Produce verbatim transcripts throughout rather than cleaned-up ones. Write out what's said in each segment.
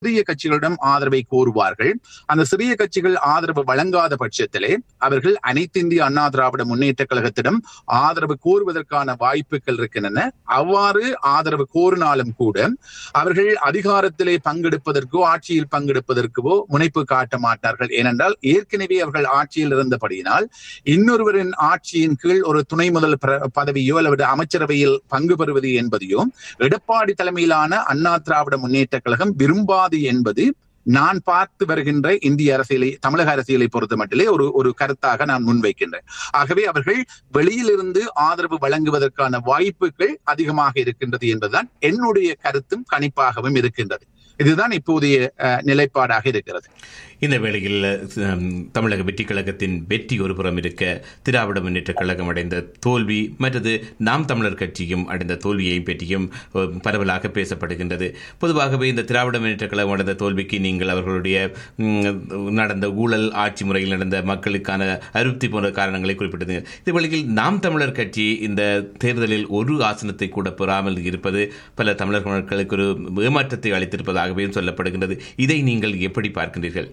சிறிய கட்சிகளிடம் ஆதரவை கோருவார்கள். அந்த சிறிய கட்சிகள் ஆதரவு வழங்காத பட்சத்திலே அவர்கள் அனைத்து இந்திய அண்ணா திராவிட முன்னேற்ற கழகத்திடம் ஆதரவு கோருவதற்கான வாய்ப்புகள் இருக்கின்றன. அவ்வாறு ஆதரவு கோரினாலும் கூட அவர்கள் அதிகாரத்திலே பங்கெடுப்பதற்கோ ஆட்சியில் பங்கெடுப்பதற்கோ முனைப்பு காட்ட மாட்டார்கள். ஏனென்றால் ஏற்கனவே அவர்கள் ஆட்சியில் இருந்தபடியினால் இன்னொருவரின் ஆட்சியின் கீழ் ஒரு துணை முதல் பதவியோ அல்லது அமைச்சரவையில் பங்கு பெறுவது என்பதையோ எடப்பாடி தலைமையிலான அண்ணா திராவிட முன்னேற்ற கழகம் விரும்பாது என்பது நான் பார்த்து வருகின்ற இந்திய அரசியலை, தமிழக அரசியலை பொறுத்த மட்டிலே ஒரு ஒரு கருத்தாக நான் முன்வைக்கின்றேன். ஆகவே அவர்கள் வெளியிலிருந்து ஆதரவு வழங்குவதற்கான வாய்ப்புகள் அதிகமாக இருக்கின்றது என்பதுதான் என்னுடைய கருத்தும் கணிப்பாகவும் இருக்கின்றது. இதுதான் இப்போதைய நிலைப்பாடாக இருக்கிறது. இந்த வேளையில் தமிழக வெற்றி கழகத்தின் வெற்றி ஒரு புறம் இருக்க, திராவிட முன்னேற்ற கழகம் அடைந்த தோல்வி மற்றது நாம் தமிழர் கட்சியும் அடைந்த தோல்வியை பற்றியும் பரவலாக பேசப்படுகின்றது. பொதுவாகவே இந்த திராவிட முன்னேற்ற கழகம் அடைந்த தோல்விக்கு நீங்கள் அவர்களுடைய நடந்த ஊழல், ஆட்சி முறையில் நடந்த மக்களுக்கான அதிருப்தி போன்ற காரணங்களை குறிப்பிட்டது. இந்த வேளையில் நாம் தமிழர் கட்சி இந்த தேர்தலில் ஒரு ஆசனத்தை கூட பெறாமல் இருப்பது பல தமிழர் மக்களுக்கு ஒரு ஏமாற்றத்தை அளித்திருப்பதாகவே சொல்லப்படுகின்றது. இதை நீங்கள் எப்படி பார்க்கின்றீர்கள்?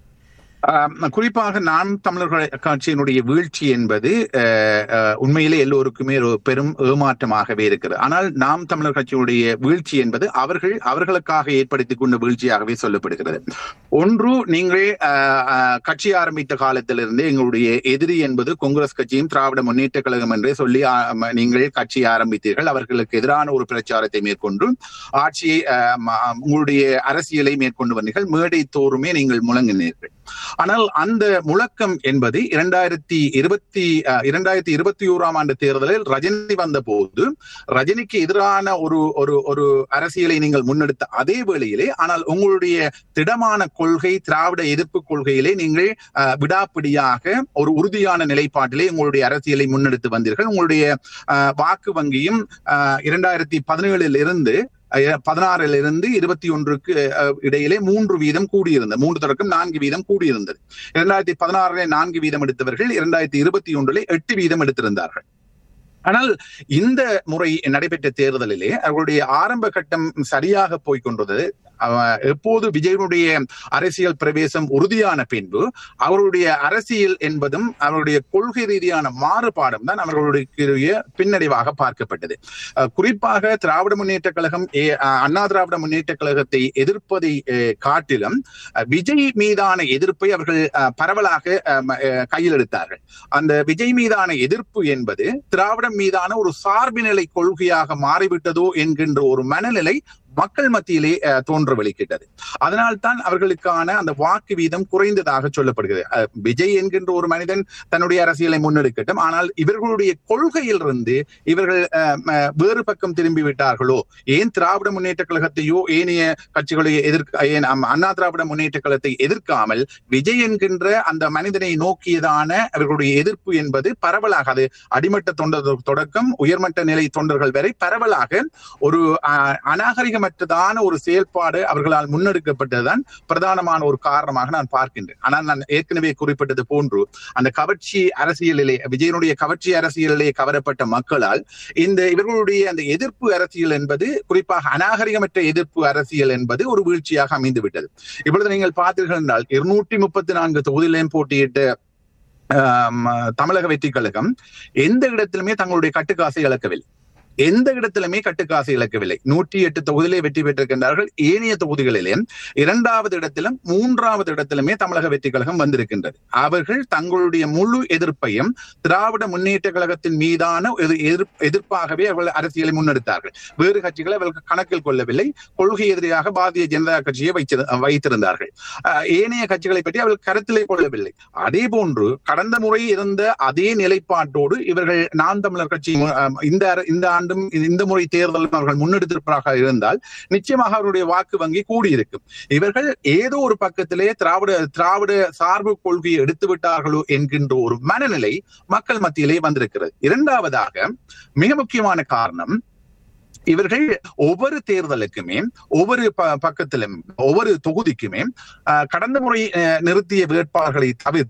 குறிப்பாக நாம் தமிழர்கள் கட்சியினுடைய வீழ்ச்சி என்பது உண்மையிலே எல்லோருக்குமே ஒரு பெரும் ஏமாற்றமாகவே இருக்கிறது. ஆனால் நாம் தமிழர் கட்சியினுடைய வீழ்ச்சி என்பது அவர்கள் அவர்களுக்காக ஏற்படுத்திக் கொண்ட வீழ்ச்சியாகவே சொல்லப்படுகிறது. ஒன்று, நீங்கள் கட்சி ஆரம்பித்த காலத்திலிருந்தே எங்களுடைய எதிரி என்பது காங்கிரஸ் கட்சியும் திராவிட முன்னேற்ற கழகம் என்றே சொல்லி நீங்கள் கட்சி ஆரம்பித்தீர்கள். அவர்களுக்கு எதிரான ஒரு பிரச்சாரத்தை மேற்கொண்டு ஆட்சியை உங்களுடைய அரசியலை மேற்கொண்டு வந்தீர்கள். மேடை தோறுமே நீங்கள் முழங்கினீர்கள். ஆனால் அந்த முழக்கம் என்பது இரண்டாயிரத்தி இருபத்தி இரண்டாயிரத்தி இருபத்தி ஓராம் ஆண்டு தேர்தலில் ரஜினி வந்த போது ரஜினிக்கு எதிரான ஒரு ஒரு ஒரு அரசியலை நீங்கள் முன்னெடுத்த அதே வேளையிலே, ஆனால் உங்களுடைய திடமான கொள்கை, திராவிட எதிர்ப்பு கொள்கையிலே நீங்கள் விடாப்பிடியாக ஒரு உறுதியான நிலைப்பாட்டிலே உங்களுடைய அரசியலை முன்னெடுத்து வந்தீர்கள். உங்களுடைய வாக்கு வங்கியும் இரண்டாயிரத்தி பதினேழில் இருந்து பதினாறில் இருந்து இருபத்தி ஒன்றுக்கு இடையிலே மூன்று வீதம் கூடியிருந்தது. மூன்று தொடக்கம் நான்கு வீதம் கூடியிருந்தது. இரண்டாயிரத்தி பதினாறிலே நான்கு வீதம் எடுத்தவர்கள் இரண்டாயிரத்தி இருபத்தி ஒன்றிலே எட்டு வீதம் எடுத்திருந்தார்கள். ஆனால் இந்த முறை நடைபெற்ற தேர்தலிலே அவர்களுடைய ஆரம்ப கட்டம் சரியாக போய்கொண்டது. எப்போது விஜயனுடைய அரசியல் பிரவேசம் உறுதியான பின்பு அவர்களுடைய அரசியல் என்பதும் அவருடைய கொள்கை ரீதியான மாறுபாடும் தான் அவர்களுடைய பின்னடைவாக பார்க்கப்பட்டது. குறிப்பாக திராவிட முன்னேற்ற கழகம், அண்ணா திராவிட முன்னேற்ற கழகத்தை எதிர்ப்பதை காட்டிலும் விஜய் மீதான எதிர்ப்பை அவர்கள் பரவலாக கையில் எடுத்தார்கள். அந்த விஜய் மீதான எதிர்ப்பு என்பது திராவிடம் மீதான ஒரு சார்புநிலை கொள்கையாக மாறிவிட்டதோ என்கின்ற ஒரு மனநிலை மக்கள் மத்தியிலே தோன்ற வெளிக்கிட்டது. அதனால்தான் அவர்களுக்கான அந்த வாக்கு வீதம் குறைந்ததாக சொல்லப்படுகிறது. விஜய் என்கின்ற ஒரு மனிதன் தன்னுடைய அரசியலை முன்னெடுக்கட்டும், ஆனால் இவர்களுடைய கொள்கையிலிருந்து இவர்கள் வேறு பக்கம் திரும்பி விட்டார்களோ, ஏன் திராவிட முன்னேற்ற கழகத்தையோ ஏனைய கட்சிகளை எதிர்க்க ஏன் அண்ணா திராவிட முன்னேற்ற கழகத்தை எதிர்க்காமல் விஜய் என்கின்ற அந்த மனிதனை நோக்கியதான அவர்களுடைய எதிர்ப்பு என்பது பரவலாக, அது அடிமட்ட தொண்டர் தொடக்கம் உயர்மட்ட நிலை தொண்டர்கள் வரை பரவலாக ஒரு அநாகரிக மற்றதான ஒரு செயல்பாடு அவர்களால் முன்னெடுக்கப்பட்டதுதான் பிரதானமான ஒரு காரணமாக நான் பார்க்கின்றேன். ஆனால் நான் ஏற்கனவே குறிப்பிட்டது போன்று அந்த கவர்ச்சி அரசியலிலே, விஜயனுடைய கவர்ச்சி அரசியலிலே கவரப்பட்ட மக்களால் இந்த இவர்களுடைய அந்த எதிர்ப்பு அரசியல் என்பது, குறிப்பாக அநாகரிகமற்ற எதிர்ப்பு அரசியல் என்பது ஒரு வீழ்ச்சியாக அமைந்து விட்டது. இப்பொழுது நீங்கள் பார்த்தீர்கள் என்றால் இருநூற்றி முப்பத்தி நான்கு தொகுதியிலையும் போட்டியிட்ட தமிழக வெற்றி கழகம் எந்த இடத்திலுமே தங்களுடைய கட்டுக்காசை இழக்கவில்லை. எந்த இடத்திலுமே கட்டுக்காசு இழக்கவில்லை. நூற்றி எட்டு தொகுதியிலே வெற்றி பெற்றிருக்கின்றார்கள். ஏனைய தொகுதிகளிலே இரண்டாவது இடத்திலும் மூன்றாவது இடத்திலுமே தமிழக வெற்றி கழகம் வந்திருக்கின்றது. அவர்கள் தங்களுடைய முழு எதிர்ப்பையும் திராவிட முன்னேற்ற கழகத்தின் மீதான எதிர்ப்பாகவே அவர்கள் அரசியலை முன்னெடுத்தார்கள். வேறு கட்சிகளை அவர்கள் கணக்கில் கொள்ளவில்லை. கொள்கை எதிரியாக பாரதிய ஜனதா கட்சியை வைத்திருந்தார்கள். ஏனைய கட்சிகளை பற்றி அவர்கள் கருத்திலே கொள்ளவில்லை. அதே போன்று கடந்த முறை இருந்த அதே நிலைப்பாட்டோடு இவர்கள் நாம் தமிழர் கட்சி இந்த இந்த இந்த முறை தேர்தலும் அவர்கள் முன்னெடுத்திருப்பதாக இருந்தால் நிச்சயமாக அவருடைய வாக்கு வங்கி கூடியிருக்கும். இவர்கள் ஏதோ ஒரு பக்கத்திலே திராவிட திராவிட சார்பு கொள்கையை எடுத்து விட்டார்களோ என்கின்ற ஒரு மனநிலை மக்கள் மத்தியிலே வந்திருக்கிறது. இரண்டாவதாக மிக முக்கியமான காரணம், இவர்கள் ஒவ்வொரு தேர்தலுக்குமே ஒவ்வொரு பக்கத்திலும் ஒவ்வொரு தொகுதிக்குமே கடந்த முறை நிறுத்திய வேட்பாளர்களை தவிர்த்து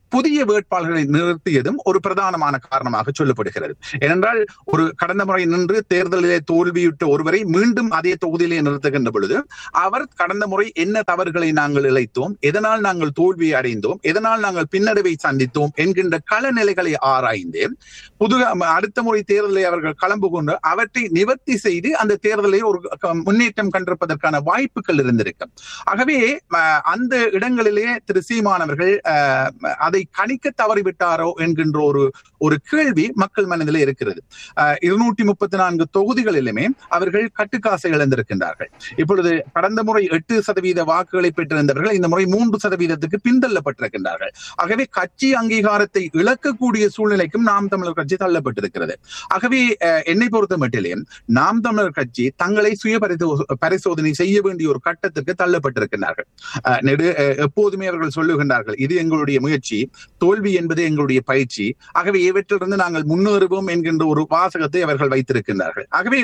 புதிய வேட்பாளர்களை நிறுத்தியதும் ஒரு பிரதானமான காரணமாக சொல்லப்படுகிறது. ஏனென்றால் ஒரு கடந்த முறை நின்று தேர்தலிலே தோல்வியுற்ற ஒருவரை மீண்டும் அதே தொகுதியிலே நிறுத்துகின்ற பொழுது அவர் கடந்த முறை என்ன தவறுகளை நாங்கள் இழைத்தோம், எதனால் நாங்கள் தோல்வியை அடைந்தோம், எதனால் நாங்கள் பின்னடைவை சந்தித்தோம் என்கின்ற களநிலைகளை ஆராய்ந்து புது அடுத்த முறை தேர்தலை அவர்கள் கலம்பு கொண்டு அவற்றை நிவர்த்தி செய்து அந்த தேர்தலை ஒரு முன்னேற்றம் கண்டிருப்பதற்கான வாய்ப்புகள் இருந்திருக்கும். ஆகவே அந்த இடங்களிலே திரு சீமானவர்கள் அதை கணிக்க தவறிவிட்டாரோ என்கின்ற ஒரு ஒரு கேள்வி மக்கள் மனதிலே இருக்கிறது. இருநூற்றி முப்பத்தி நான்கு தொகுதிகளிலுமே அவர்கள் கட்டுக்காசை இழந்திருக்கின்றார்கள். இப்பொழுது கடந்த முறை எட்டு சதவீத வாக்குகளை பெற்றிருந்தவர்கள் இந்த முறை மூன்று சதவீதத்துக்கு பின்தள்ளப்பட்டிருக்கின்றார்கள். ஆகவே கட்சி அங்கீகாரத்தை இழக்கக்கூடிய சூழ்நிலைக்கும் நாம் தமிழர் கட்சி தள்ளப்பட்டிருக்கிறது. ஆகவே என்னை பொறுத்த மட்டிலே நாம் தமிழர் கட்சி தங்களை சுய பரிசோதனை செய்ய வேண்டிய ஒரு கட்டத்திற்கு தள்ளப்பட்டிருக்கிறார்கள். நெடு எப்போதுமே அவர்கள் சொல்லுகின்றார்கள், இது எங்களுடைய முயற்சி, தோல்வி என்பது எங்களுடைய பயிற்சி, ஆகவே இவற்றிலிருந்து நாங்கள் முன்னேறுவோம் என்கின்ற ஒரு வாசகத்தை அவர்கள் வைத்திருக்கின்றார்கள். ஆகவே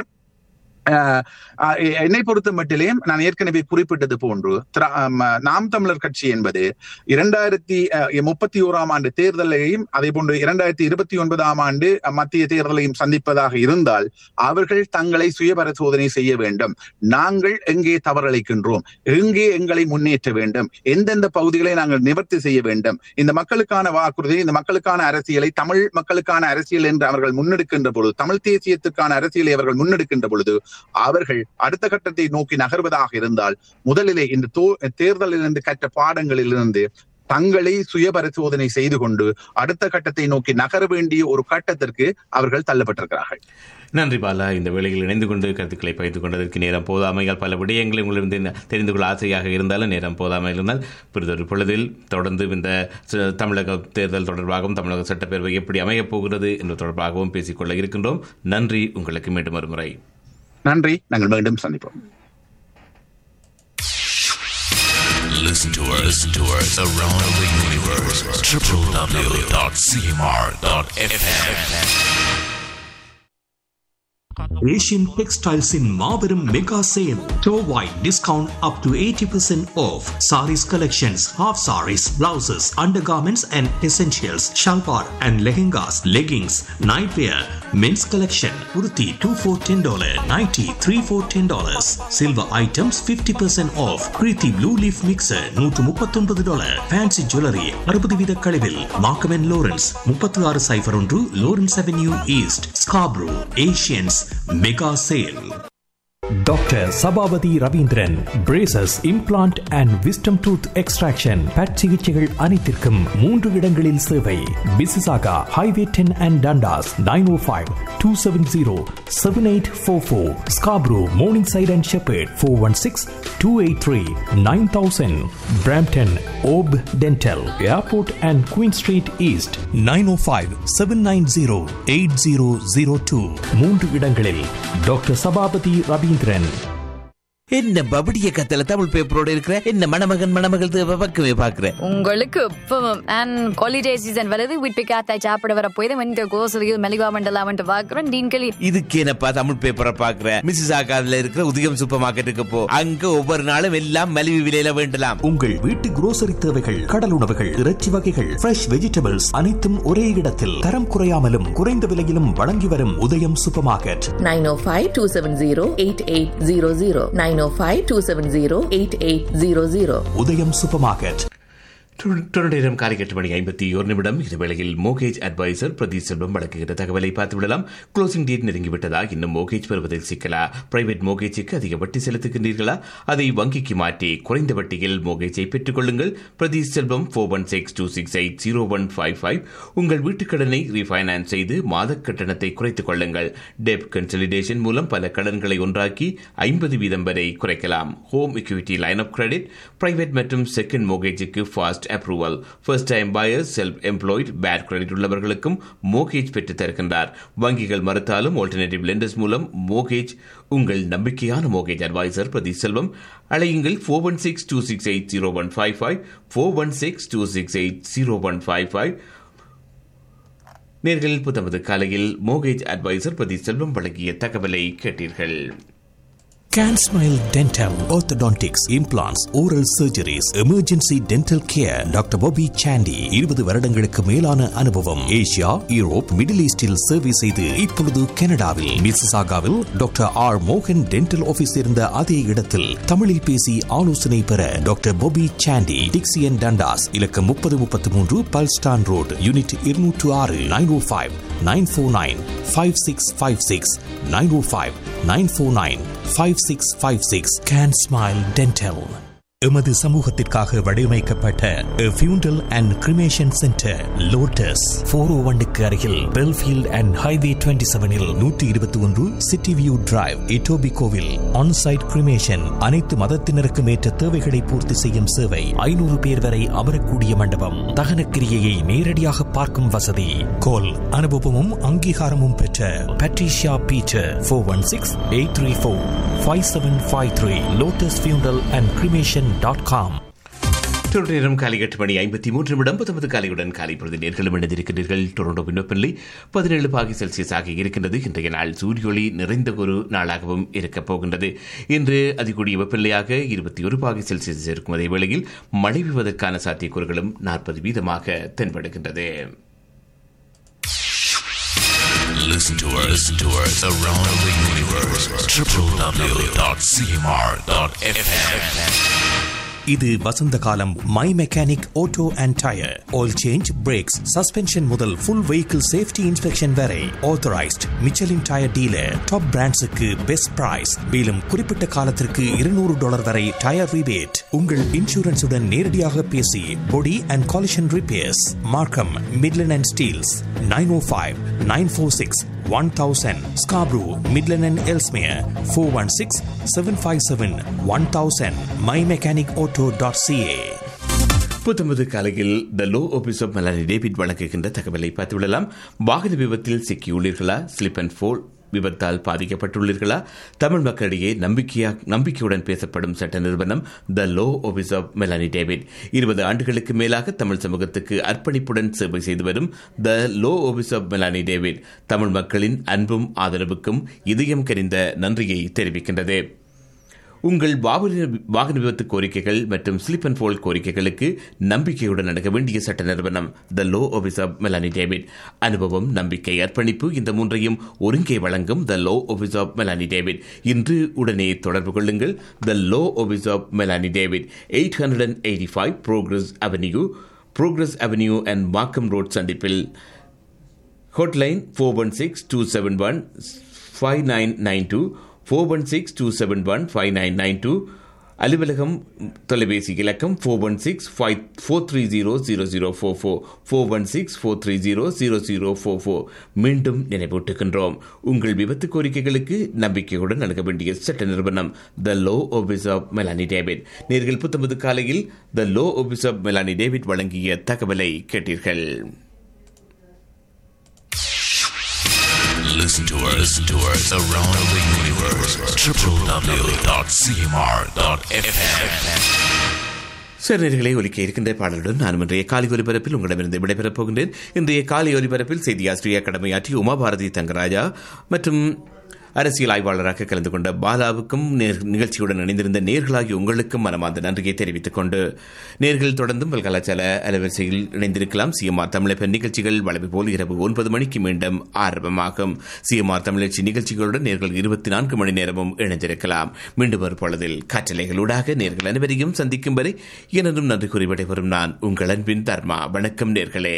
என்னை பொறுத்த மட்டிலே நான் ஏற்கனவே குறிப்பிட்டது போன்று நாம் தமிழர் கட்சி என்பது இரண்டாயிரத்தி முப்பத்தி ஓராம் ஆண்டு தேர்தலையும் அதே போன்று இரண்டாயிரத்தி இருபத்தி ஒன்பதாம் ஆண்டு மத்திய தேர்தலையும் சந்திப்பதாக இருந்தால் அவர்கள் தங்களை சுய பரிசோதனை செய்ய வேண்டும். நாங்கள் எங்கே தவறளிக்கின்றோம், எங்கே எங்களை முன்னேற்ற வேண்டும், எந்தெந்த பகுதிகளை நாங்கள் நிவர்த்தி செய்ய வேண்டும், இந்த மக்களுக்கான வாக்குறுதி, இந்த மக்களுக்கான அரசியலை, தமிழ் மக்களுக்கான அரசியல் என்று அவர்கள் முன்னெடுக்கின்ற பொழுது, தமிழ் தேசியத்துக்கான அரசியலை அவர்கள் முன்னெடுக்கின்ற பொழுது அவர்கள் அடுத்த கட்டத்தை நோக்கி நகர்வதாக இருந்தால் முதலிலே இந்த தேர்தலிலிருந்து கற்ற பாடங்களிலிருந்து தங்களை சுய பரிசோதனை செய்து கொண்டு அடுத்த கட்டத்தை நோக்கி நகர வேண்டிய ஒரு கட்டத்திற்கு அவர்கள் தள்ளப்பட்டிருக்கிறார்கள். நன்றி பாலா. இந்த வேளையில் இணைந்து கொண்டு கருத்துக்களை பகிர்ந்து கொண்டதற்கு நேரம் போதாமையால் பல விடயங்களை உங்களிருந்து தெரிந்து கொள்ள ஆசையாக இருந்தாலும் நேரம் போதாமல் இருந்தால் பிறிதொரு பொழுதில் தொடர்ந்து இந்த தமிழக தேர்தல் தொடர்பாகவும் தமிழக சட்டப்பேரவை எப்படி அமையப் போகிறது என்பது தொடர்பாகவும் பேசிக்கொள்ள இருக்கின்றோம். நன்றி உங்களுக்கு மீண்டும் ஒரு முறை. நன்றி. நாங்கள் மீண்டும் சந்திப்போம். Listen to us, listen to us around the universe. w w w dot c m r dot f m. Asian Textiles in Marverum Mega Sale. Store-wide discount up to eighty percent off. Saris collections, half saris, blouses, undergarments and essentials, shalwar and lehengas, leggings, nightwear, men's collection, kurti two for ten dollars, nighty three for ten dollars. Silver items fifty percent off. Kriti Blue Leaf Mixer one thirty-nine dollars. Fancy jewelry sixty வீத கழிவில். Markham and Lawrence thirty-six oh one Lawrence Avenue East, Scarborough. Asians Mega Sale. Doctor Sabapathi Ravindran, braces, implant and wisdom tooth extraction, but சிகிச்சைகள் அனைத்திற்கும் மூன்று இடங்களில் சேவை. பிசிசாகா highway ten and Dundas nine O five two seven zero seven eight four four. Scarborough morning side and shepherd four one six two eight three nine thousand. Brampton Hope dental, airport and queen street east nine O five seven nine zero eight zero zero two. மூன்று இடங்களில் doctor Sabapathi Ravindran. என்ன பபடிய கத்தல தமிழ் பேப்பரோட இருக்கிற என்ன மணமகன் மணமகள் பக்கமே பாக்குற உங்களுக்கு இப்பவும் அண்ட் ஹாலிடே சீசன் வருது வீட்டு காத்தாய் சாப்பிட வர போய் வந்து கோசலியும் மெலிவா மண்டலாம் வந்து பாக்குறேன். டீன்களி இதுக்கு என்னப்பா தமிழ் பேப்பரை பாக்குற? மிஸ்ஸஸ் ஆகாதுல இருக்கிற உதயம் சூப்பர் மார்க்கெட்டுக்கு போ, அங்க ஒவ்வொரு நாளும் எல்லாம் மலிவு விலையில வேண்டலாம். உங்கள் வீட்டு குரோசரி தேவைகள், கடல் உணவுகள், இறைச்சி வகைகள், ஃப்ரெஷ் வெஜிடபிள்ஸ் அனைத்தும் ஒரே இடத்தில் தரம் குறையாமலும் குறைந்த விலையிலும் வழங்கி வரும் உதயம் சூப்பர் மார்க்கெட். நைன் ஓ five two seven zero eight eight zero zero nine oh five two seven zero eight eight zero zero. உதயம் சூப்பர் மார்க்கெட். நேரம் காலை எட்டு மணி ஐம்பத்தி ஒரு நிமிடம். இது வேளையில் மோகேஜ் அட்வைசர் பிரதி செல்வம் வழங்குகிற தகவலை பார்த்துவிடலாம். Closing date நெருங்கிவிட்டதா? இன்னும் மோகேஜ் பெறுவதில் சிக்கலா? பிரைவேட் மோகேஜுக்கு அதிக வட்டி செலுத்துகின்றீர்களா? அதை வங்கிக்கு மாற்றி குறைந்த வட்டியில் மோகேஜை பெற்றுக் கொள்ளுங்கள். பிரதி செல்வம் four one six two six eight zero one five five. உங்கள் வீட்டுக் கடனை ரீஃபைனான்ஸ் செய்து மாத கட்டணத்தை குறைத்துக் கொள்ளுங்கள். டெப் கன்சலிடேஷன் மூலம் பல கடன்களை ஒன்றாக்கி ஐம்பது வீதம் வரை குறைக்கலாம். Home equity line of credit, private மற்றும் second மோகேஜுக்கு fast approval. First time buyers, self employed, bad credit உள்ளவர்களுக்கும் மோகேஜ் பெற்றுத் தருகின்றார். வங்கிகள் மறுத்தாலும் ஆல்டர்னேட்டிவ் லெண்டர்ஸ் மூலம் மோகேஜ். உங்கள் நம்பிக்கையான மோகேஜ் அட்வைசர் பிரதி செல்வம். அழையுங்கள் four one six two six eight zero one five five four one six two six eight zero one five five. நேர்களில் புத்தமது காலையில் மோகேஜ் அட்வைசர் பிரதி செல்வம் வழங்கிய தகவலை கேட்டீர்கள். CanSmile Dental, Orthodontics, Implants, Oral Surgeries, Emergency Dental Care. Doctor Bobby Chandy இருபது வருடங்களுக்கு மேலான அனுபவம். Asia, Europe, middle ஈஸ்டில் சேவை செய்து இப்பொழுது கனடாவில் மிசிசாகாவில் டாக்டர் ஆர் மோகன் டென்டல் ஆபீஸ் இருந்த அதே இடத்தில் தமிழில் பேசி ஆலோசனை பெற டாக்டர் Bobby Chandy, டிக்சியன் டண்டாஸ், இலக்கம் முப்பது முப்பத்தி மூன்று பல்ஸ்டான் ரோடு, யூனிட் இருநூற்று ஆறு, நைன் ஓ five nine four nine five six five six, nine ஓ five nine four nine five six five six. CanSmile Dental. எமது சமூகத்திற்காக வடிவமைக்கப்பட்ட A Funeral and Cremation Center, Lotus four ஓ ஒன்னுக்கு அருகில் பெல்ஃபீல்ட் அண்ட் ஹைவே டுவெண்ட்டி செவனில் நூற்றி இருபத்தி ஒன்று city view drive, இட்டோபிகோவில் on-site cremation. அனைத்து மதத்தினருக்கும் ஏற்ற தேவைகளை பூர்த்தி செய்யும் சேவை. ஐநூறு பேர் வரை அமரக்கூடிய மண்டபம். தகன கிரியையை நேரடியாக பார்க்கும் வசதி. கோல் அனுபவமும் அங்கீகாரமும் பெற்ற Patricia Peter four one six eight three four five seven five three. Lotus funeral and cremation dot com. நேரம் காலை எட்டு மணி ஐம்பத்தி மூன்று நிமிடம் பத்தொன்பது காலையுடன் காலை பொழுது நேர்களும் இணைந்திருக்கிறீர்கள். டொரண்டோ வெப்பநிலை பதினேழு பாகி செல்சியஸ் ஆக இருக்கின்றது. இன்றைய நாள் சூரியொளி நிறைந்த ஒரு நாளாகவும் இருக்கப் போகின்றது. இன்று அதிகூடிய வெப்பநிலையாக இருபத்தி ஒரு பாகி செல்சியஸ் இருக்கும் அதே வேளையில் மழை பெய்வதற்கான சாத்தியக்கூறுகளும் நாற்பது வீதமாக தென்படுகின்றது. Listen to us, listen to us around the universe. w w w dot c m r dot f m. இது வசந்த காலம். My mechanic auto and tyre, oil change, breaks, suspension முதல் ஃபுல் வெஹிக்கிள் சேஃப்டி இன்ஸ்பெக்ஷன் வரை authorised Michelin tyre dealer. Top பிராண்ட்ஸுக்கு best price. மேலும் குறிப்பிட்ட காலத்திற்கு இருநூறு dollar வரை tyre rebate. உங்கள் இன்சூரன்ஸுடன் நேரடியாக பேசி பொடி அண்ட் காலிஷன் ரிப்பேர்ஸ். மார்க்கம், Midland and Steeles, nine O five nine four six one thousand. Scarborough, Midland and Ellesmere, four one six seven five seven one thousand. my mechanic auto dot c a. புத்தம்பது காலையில் the low office of Melanie David வழங்குகின்ற தகவலை பார்த்துவிடலாம். வாகன விபத்தில் சிக்கியுள்ளீர்களா? Slip and ஃபோல் விபத்தால் பாதிக்கப்பட்டுள்ளீர்களா? தமிழ் மக்களிடையே நம்பிக்கையா நம்பிக்கையுடன் பேசப்படும் சட்ட நிறுவனம் the low office of Melanie David. இருபது ஆண்டுகளுக்கு மேலாக தமிழ் சமூகத்துக்கு அர்ப்பணிப்புடன் சேவை செய்து வரும் the low office of Melanie David Tamil மக்களின் அன்பும் ஆதரவுக்கும் இதயம் கனிந்த நன்றியை தெரிவிக்கின்றது. உங்கள் வாகன விபத்து கோரிக்கைகள் மற்றும் ஸ்லிப் அண்ட் ஃபோல் கோரிக்கைகளுக்கு நம்பிக்கையுடன் நடக்க வேண்டிய சட்ட நிறுவனம் the low office of Melanie David. அனுபவம், நம்பிக்கை, அர்ப்பணிப்பு இந்த மூன்றையும் ஒருங்கே வழங்கும் the low office of Melanie David. இன்று உடனே தொடர்பு கொள்ளுங்கள். The low office of Melanie David, eight hundred eighty five progress avenue progress avenue and மார்க்கம் ரோட் சந்திப்பில். Hotline four one six two seven one five nine nine two four one six two seven one five nine nine two. அலுவலகம் தொலைபேசி இலக்கம் four one six five four three zero zero zero four four four one six four three zero zero zero four four. மீண்டும் நினைவூட்டுகின்றோம், உங்கள் விபத்து கோரிக்கைகளுக்கு நம்பிக்கையுடன் நடக்க வேண்டிய சட்ட நிறுவனம் the low office of Melanie David. நேர்கள் புத்தம்பது காலையில் the low office of Melanie David வழங்கிய தகவலை கேட்டீர்கள். Listen to us, listen to us around the universe. w w w dot c m r dot f m. சேனல்களை ஒலிக்க இருக்கின்ற பாடலுடன் நான் இன்றைய காலை ஒலிபரப்பில் உங்களிடமிருந்து விடைபெறப் போகின்றேன். இன்றைய காலை ஒலிபரப்பில் செய்தி ஆசிரியர் கடமையாற்றி உமாபாரதி தங்கராஜா மற்றும் அரசியல் ஆய்வாளராக கலந்து கொண்ட பாலாவுக்கும் நிகழ்ச்சியுடன் இணைந்திருந்த நேர்களாகி உங்களுக்கும் மனமார்ந்த நன்றியை தெரிவித்துக் கொண்டு நேர்கள் தொடர்ந்தும் கலாச்சார அலைவரிசையில் இணைந்திருக்கலாம். சிஎம்ஆர் தமிழக நிகழ்ச்சிகள் வளமை போல் இரவு ஒன்பது மணிக்கு மீண்டும் ஆரம்பமாகும். சிஎம்ஆர் தமிழச்சி நிகழ்ச்சிகளுடன் நேர்கள் இருபத்தி நான்கு மணி நேரமும் இணைந்திருக்கலாம். மீண்டும் ஒரு பொழுதில் காற்றலைகளூடாக நேர்கள் அனைவரையும் சந்திக்கும் வரை எனதும் நன்றி கூறி விடைபெறும் நான் உங்கள் அன்பின் தர்மா. வணக்கம் நேர்களே.